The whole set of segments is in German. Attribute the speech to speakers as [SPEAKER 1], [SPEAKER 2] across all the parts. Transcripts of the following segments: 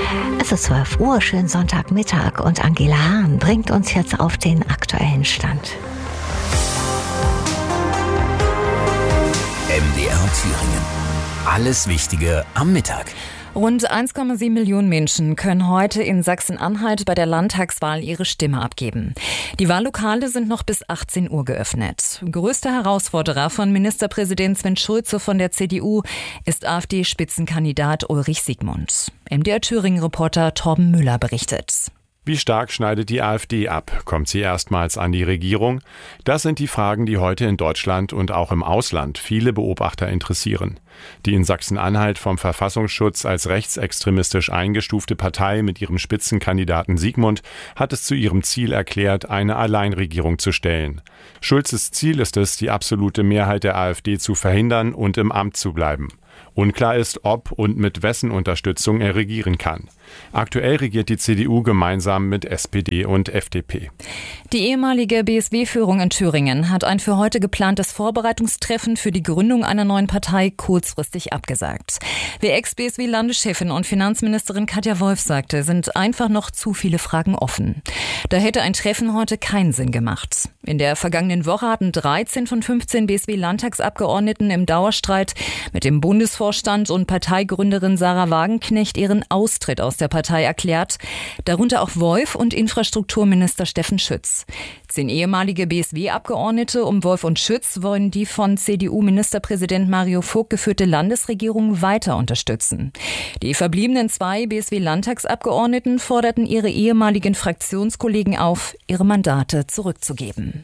[SPEAKER 1] Es ist 12 Uhr, schönen Sonntagmittag und Angela Hahn bringt uns jetzt auf den aktuellen Stand.
[SPEAKER 2] MDR Thüringen. Alles Wichtige am Mittag.
[SPEAKER 3] Rund 1,7 Millionen Menschen können heute in Sachsen-Anhalt bei der Landtagswahl ihre Stimme abgeben. Die Wahllokale sind noch bis 18 Uhr geöffnet. Größter Herausforderer von Ministerpräsident Sven Schulze von der CDU ist AfD-Spitzenkandidat Ulrich Siegmund. MDR Thüringen-Reporter Torben Müller berichtet.
[SPEAKER 4] Wie stark schneidet die AfD ab? Kommt sie erstmals an die Regierung? Das sind die Fragen, die heute in Deutschland und auch im Ausland viele Beobachter interessieren. Die in Sachsen-Anhalt vom Verfassungsschutz als rechtsextremistisch eingestufte Partei mit ihrem Spitzenkandidaten Siegmund hat es zu ihrem Ziel erklärt, eine Alleinregierung zu stellen. Schulzes Ziel ist es, die absolute Mehrheit der AfD zu verhindern und im Amt zu bleiben. Unklar ist, ob und mit wessen Unterstützung er regieren kann. Aktuell regiert die CDU gemeinsam mit SPD und FDP.
[SPEAKER 3] Die ehemalige BSW-Führung in Thüringen hat ein für heute geplantes Vorbereitungstreffen für die Gründung einer neuen Partei kurzfristig abgesagt. Wie Ex-BSW-Landeschefin und Finanzministerin Katja Wolf sagte, sind einfach noch zu viele Fragen offen. Da hätte ein Treffen heute keinen Sinn gemacht. In der vergangenen Woche hatten 13 von 15 BSW-Landtagsabgeordneten im Dauerstreit mit dem Bundesvorstand und Parteigründerin Sarah Wagenknecht ihren Austritt aus der Partei erklärt, darunter auch Wolf und Infrastrukturminister Steffen Schütz. 10 ehemalige BSW-Abgeordnete um Wolf und Schütz wollen die von CDU-Ministerpräsident Mario Vogt geführte Landesregierung weiter unterstützen. Die verbliebenen 2 BSW-Landtagsabgeordneten forderten ihre ehemaligen Fraktionskollegen auf, ihre Mandate zurückzugeben.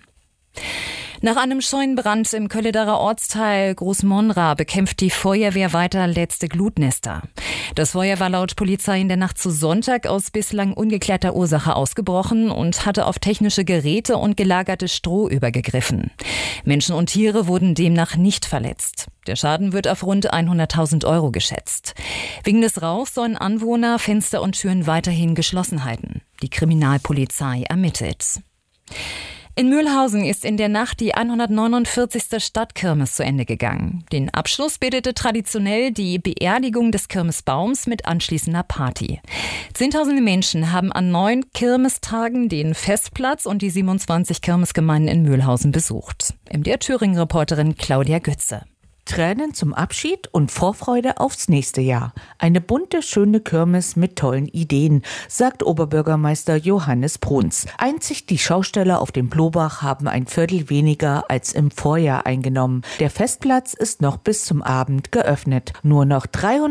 [SPEAKER 3] Nach einem Scheunenbrand im Köllederer Ortsteil Großmonra bekämpft die Feuerwehr weiter letzte Glutnester. Das Feuer war laut Polizei in der Nacht zu Sonntag aus bislang ungeklärter Ursache ausgebrochen und hatte auf technische Geräte und gelagertes Stroh übergegriffen. Menschen und Tiere wurden demnach nicht verletzt. Der Schaden wird auf rund 100.000 € geschätzt. Wegen des Rauchs sollen Anwohner Fenster und Türen weiterhin geschlossen halten. Die Kriminalpolizei ermittelt. In Mühlhausen ist in der Nacht die 149. Stadtkirmes zu Ende gegangen. Den Abschluss bildete traditionell die Beerdigung des Kirmesbaums mit anschließender Party. Zehntausende Menschen haben an 9 Kirmestagen den Festplatz und die 27 Kirmesgemeinden in Mühlhausen besucht. MDR Thüringen-Reporterin Claudia Götze.
[SPEAKER 5] Tränen zum Abschied und Vorfreude aufs nächste Jahr. Eine bunte, schöne Kirmes mit tollen Ideen, sagt Oberbürgermeister Johannes Bruns. Einzig die Schausteller auf dem Blobach haben ein Viertel weniger als im Vorjahr eingenommen. Der Festplatz ist noch bis zum Abend geöffnet. Nur noch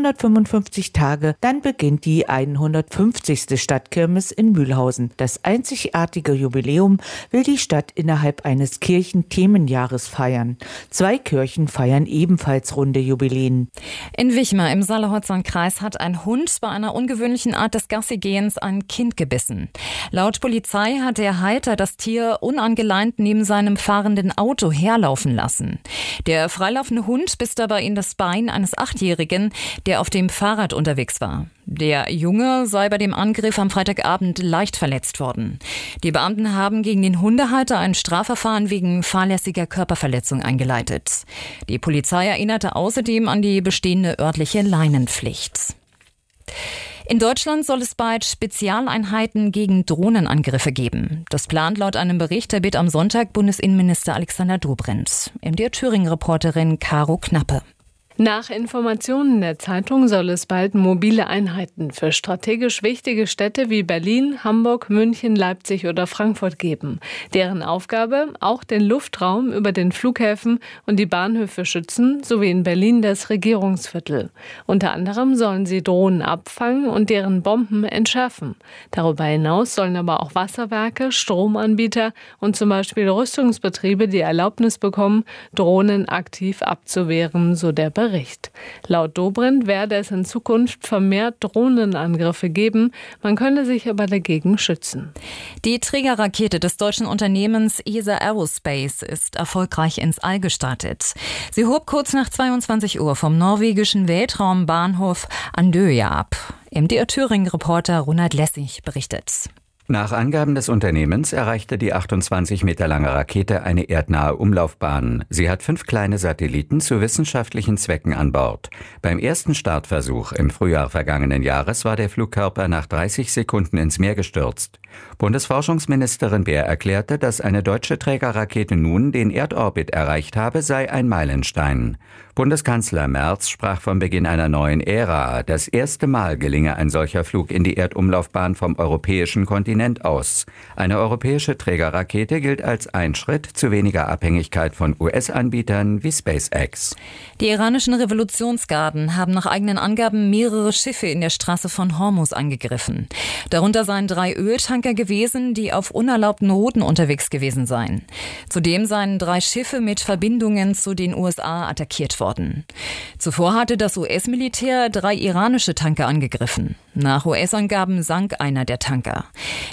[SPEAKER 5] 355 Tage, dann beginnt die 150. Stadtkirmes in Mühlhausen. Das einzigartige Jubiläum will die Stadt innerhalb eines Kirchenthemenjahres feiern. 2 Kirchen feiern ebenfalls runde Jubiläen.
[SPEAKER 3] In Wichmer im Saale-Holzland-Kreis hat ein Hund bei einer ungewöhnlichen Art des Gassigehens ein Kind gebissen. Laut Polizei hat der Halter das Tier unangeleint neben seinem fahrenden Auto herlaufen lassen. Der freilaufende Hund biss dabei in das Bein eines 8-Jährigen, der auf dem Fahrrad unterwegs war. Der Junge sei bei dem Angriff am Freitagabend leicht verletzt worden. Die Beamten haben gegen den Hundehalter ein Strafverfahren wegen fahrlässiger Körperverletzung eingeleitet. Die Polizei erinnerte außerdem an die bestehende örtliche Leinenpflicht. In Deutschland soll es bald Spezialeinheiten gegen Drohnenangriffe geben. Das plant laut einem Bericht der BIT am Sonntag Bundesinnenminister Alexander Dobrindt. MDR Thüringen-Reporterin Caro Knappe.
[SPEAKER 6] Nach Informationen der Zeitung soll es bald mobile Einheiten für strategisch wichtige Städte wie Berlin, Hamburg, München, Leipzig oder Frankfurt geben. Deren Aufgabe, auch den Luftraum über den Flughäfen und die Bahnhöfe schützen, sowie in Berlin das Regierungsviertel. Unter anderem sollen sie Drohnen abfangen und deren Bomben entschärfen. Darüber hinaus sollen aber auch Wasserwerke, Stromanbieter und zum Beispiel Rüstungsbetriebe die Erlaubnis bekommen, Drohnen aktiv abzuwehren, so der Bericht. Laut Dobrindt werde es in Zukunft vermehrt Drohnenangriffe geben. Man könne sich aber dagegen schützen.
[SPEAKER 3] Die Trägerrakete des deutschen Unternehmens ESA Aerospace ist erfolgreich ins All gestartet. Sie hob kurz nach 22 Uhr vom norwegischen Weltraumbahnhof Andøya ab. MDR Thüringen-Reporter Ronald Lessig berichtet.
[SPEAKER 7] Nach Angaben des Unternehmens erreichte die 28 Meter lange Rakete eine erdnahe Umlaufbahn. Sie hat 5 kleine Satelliten zu wissenschaftlichen Zwecken an Bord. Beim ersten Startversuch im Frühjahr vergangenen Jahres war der Flugkörper nach 30 Sekunden ins Meer gestürzt. Bundesforschungsministerin Baer erklärte, dass eine deutsche Trägerrakete nun den Erdorbit erreicht habe, sei ein Meilenstein. Bundeskanzler Merz sprach vom Beginn einer neuen Ära. Das erste Mal gelinge ein solcher Flug in die Erdumlaufbahn vom europäischen Kontinent aus. Eine europäische Trägerrakete gilt als ein Schritt zu weniger Abhängigkeit von US-Anbietern wie SpaceX.
[SPEAKER 3] Die iranischen Revolutionsgarden haben nach eigenen Angaben mehrere Schiffe in der Straße von Hormuz angegriffen. Darunter seien 3 Öltanker gewesen, die auf unerlaubten Routen unterwegs gewesen seien. Zudem seien 3 Schiffe mit Verbindungen zu den USA attackiert worden. Zuvor hatte das US-Militär 3 iranische Tanker angegriffen. Nach US-Angaben sank einer der Tanker.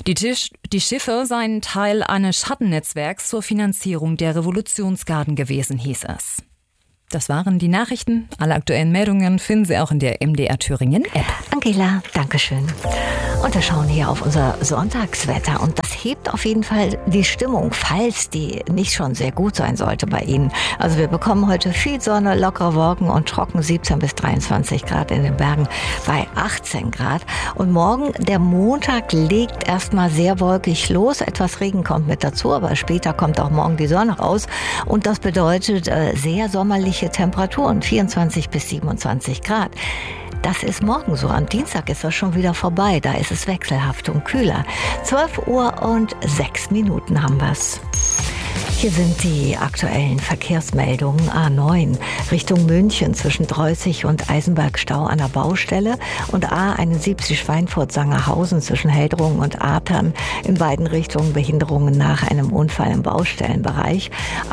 [SPEAKER 3] Die Schiffe seien Teil eines Schattennetzwerks zur Finanzierung der Revolutionsgarden gewesen, hieß es. Das waren die Nachrichten. Alle aktuellen Meldungen finden Sie auch in der MDR Thüringen App.
[SPEAKER 1] Angela, Dankeschön. Und wir schauen hier auf unser Sonntagswetter. Und das hebt auf jeden Fall die Stimmung, falls die nicht schon sehr gut sein sollte bei Ihnen. Also wir bekommen heute viel Sonne, lockere Wolken und trocken 17 bis 23 Grad in den Bergen bei 18 Grad. Und morgen, der Montag, legt erstmal sehr wolkig los. Etwas Regen kommt mit dazu, aber später kommt auch morgen die Sonne raus. Und das bedeutet sehr sommerliche Temperaturen, 24 bis 27 Grad. Das ist morgen so. Am Dienstag ist das schon wieder vorbei. Da ist es wechselhaft und kühler. 12 Uhr und 6 Minuten haben wir's. Hier sind die aktuellen Verkehrsmeldungen. A9 Richtung München zwischen Dreußig und Eisenbergstau an der Baustelle und A71 Schweinfurt-Sangerhausen zwischen Heldrungen und Artern in beiden Richtungen Behinderungen nach einem Unfall im Baustellenbereich.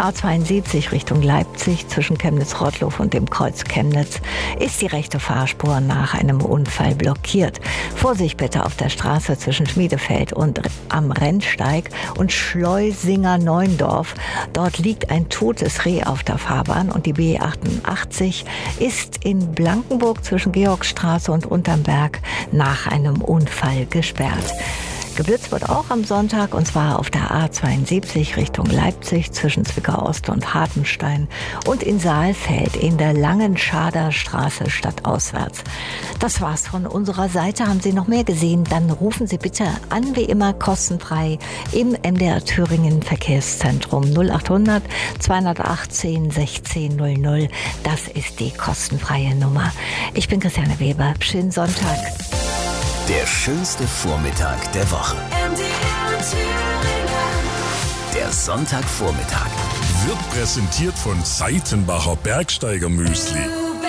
[SPEAKER 1] A72 Richtung Leipzig zwischen Chemnitz-Rottlow und dem Kreuz Chemnitz ist die rechte Fahrspur nach einem Unfall blockiert. Vorsicht bitte auf der Straße zwischen Schmiedefeld und am Rennsteig und Schleusinger-Neuendorf. Dort liegt ein totes Reh auf der Fahrbahn und die B88 ist in Blankenburg zwischen Georgsstraße und Untermberg nach einem Unfall gesperrt. Geblitzt wird auch am Sonntag, und zwar auf der A72 Richtung Leipzig zwischen Zwickau-Ost und Hartenstein und in Saalfeld in der Langen-Schader Straße stadtauswärts. Das war's von unserer Seite. Haben Sie noch mehr gesehen? Dann rufen Sie bitte an, wie immer kostenfrei im MDR Thüringen Verkehrszentrum 0800 218 1600. Das ist die kostenfreie Nummer. Ich bin Christiane Weber. Schönen Sonntag.
[SPEAKER 2] Der schönste Vormittag der Woche. Der Sonntagvormittag
[SPEAKER 8] wird präsentiert von Seitenbacher Bergsteiger Müsli.